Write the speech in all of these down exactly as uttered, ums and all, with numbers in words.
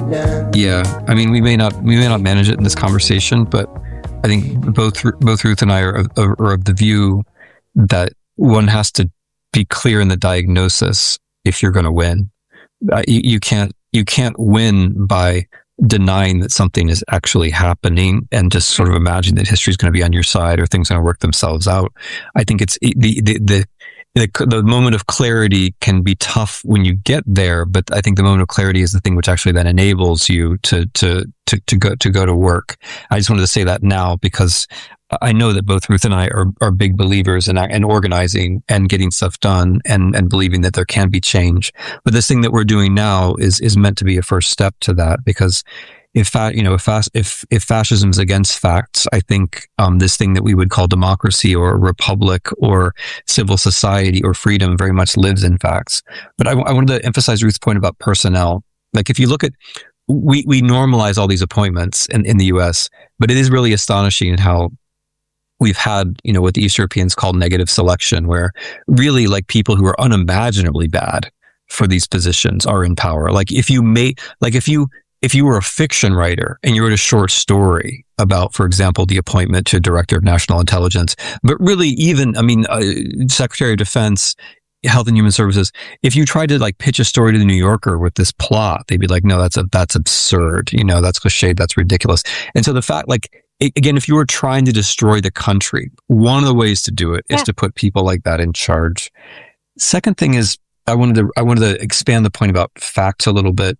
Yeah, I mean, we may not we may not manage it in this conversation, but I think both both Ruth and I are, are, are of the view that one has to be clear in the diagnosis if you're going to win. Uh, you, you can't you can't win by denying that something is actually happening and just sort of imagine that history is going to be on your side or things are going to work themselves out. I think it's the the, the the the moment of clarity can be tough when you get there, but I think the moment of clarity is the thing which actually then enables you to to to to go to go to work. I just wanted to say that now because I know that both Ruth and I are, are big believers in, in organizing and getting stuff done and, and believing that there can be change. But this thing that we're doing now is is meant to be a first step to that, because if you know if if if fascism is against facts, I think um, this thing that we would call democracy or republic or civil society or freedom very much lives in facts. But I, I wanted to emphasize Ruth's point about personnel. Like if you look at we we normalize all these appointments in, in the U S, but it is really astonishing how we've had, you know, what the East Europeans call negative selection, where really like people who are unimaginably bad for these positions are in power. Like if you made, like if you, if you were a fiction writer and you wrote a short story about, for example, the appointment to Director of National Intelligence, but really even, I mean, uh, Secretary of Defense, Health and Human Services, if you tried to like pitch a story to the New Yorker with this plot, they'd be like, no, that's a, that's absurd. You know, that's cliched. That's ridiculous. And so the fact, like, again, if you were trying to destroy the country, one of the ways to do it is Yeah. to put people like that in charge. Second thing is, I wanted to I wanted to expand the point about facts a little bit.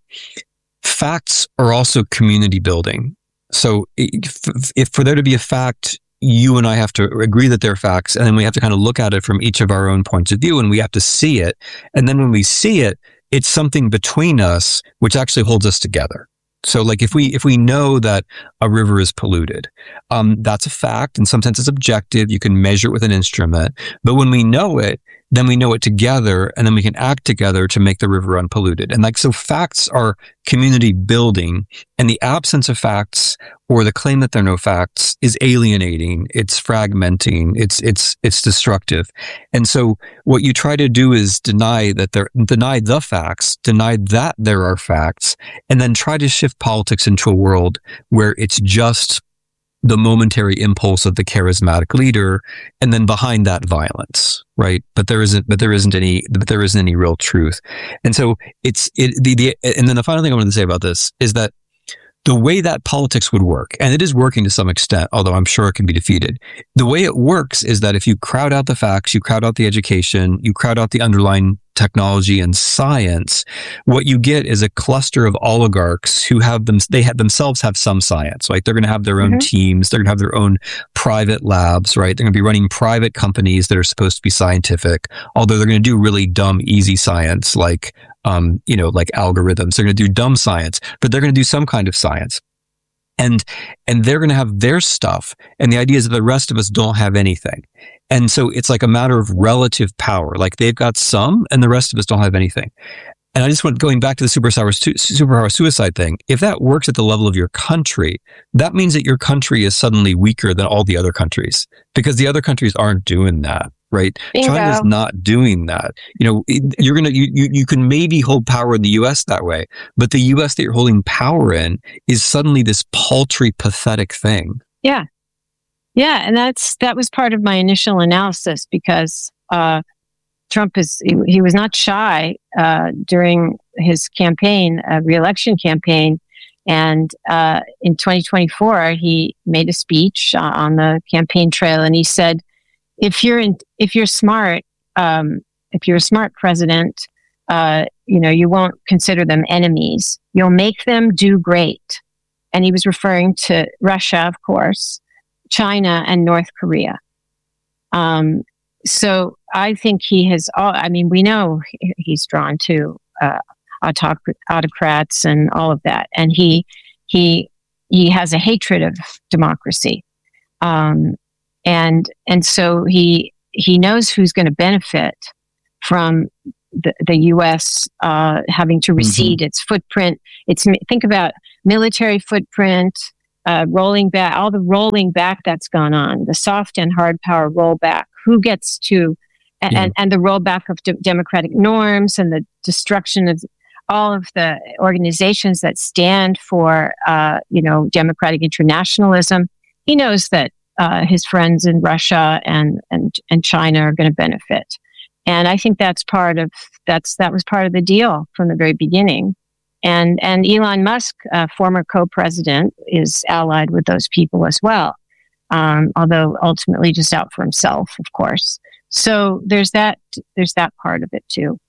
Facts are also community building. So if, if for there to be a fact, you and I have to agree that they're facts, and then we have to kind of look at it from each of our own points of view, and we have to see it. And then when we see it, it's something between us which actually holds us together. So like if we if we know that a river is polluted, um, that's a fact. In some sense, it's objective. You can measure it with an instrument. But when we know it, then we know it together, and then we can act together to make the river unpolluted. And like so facts are community building, and the absence of facts or the claim that there are no facts is alienating, it's fragmenting, it's it's it's destructive. And so what you try to do is deny that there deny the facts, deny that there are facts, and then try to shift politics into a world where it's just the momentary impulse of the charismatic leader, and then behind that violence, right? But there isn't, but there isn't any, but there isn't any real truth. And so it's, it, the, the, and then the final thing I wanted to say about this is that the way that politics would work, and it is working to some extent, although I'm sure it can be defeated. The way it works is that if you crowd out the facts, you crowd out the education, you crowd out the underlying technology and science, what you get is a cluster of oligarchs who have them, they have themselves have some science, right? They're going to have their own mm-hmm. teams. They're going to have their own private labs, right? They're going to be running private companies that are supposed to be scientific, although they're going to do really dumb, easy science like, um, you know, like algorithms. They're going to do dumb science, but they're going to do some kind of science. And, and they're going to have their stuff. And the idea is that the rest of us don't have anything. And so it's like a matter of relative power. Like they've got some and the rest of us don't have anything. And I just want going back to the superpower, superpower suicide thing. If that works at the level of your country, that means that your country is suddenly weaker than all the other countries because the other countries aren't doing that. Right? Bingo. China's not doing that. You know, you're going to, you, you, you can maybe hold power in the U S that way, but the U S that you're holding power in is suddenly this paltry, pathetic thing. Yeah. Yeah. And that's, that was part of my initial analysis because, uh, Trump is, he, he was not shy, uh, during his campaign, uh, re-election campaign. And, uh, in twenty twenty-four, he made a speech uh, on the campaign trail and he said, If you're in, if you're smart, um, if you're a smart president, uh, you know, you won't consider them enemies. You'll make them do great. And he was referring to Russia, of course, China, and North Korea. Um, so I think he has. All, I mean, we know he's drawn to uh, autoc- autocrats and all of that, and he he he has a hatred of democracy. Um, And and so he he knows who's going to benefit from the, the U S uh, having to recede mm-hmm. its footprint. It's think about military footprint, uh, rolling back, all the rolling back that's gone on, the soft and hard power rollback. Who gets to and, yeah. and, and the rollback of de- democratic norms and the destruction of all of the organizations that stand for, uh, you know, democratic internationalism. He knows that uh, his friends in Russia and and and China are going to benefit, and I think that's part of that's that was part of the deal from the very beginning. And and Elon Musk, uh, former co-president, is allied with those people as well, um, although ultimately just out for himself, of course. So there's that there's that part of it too.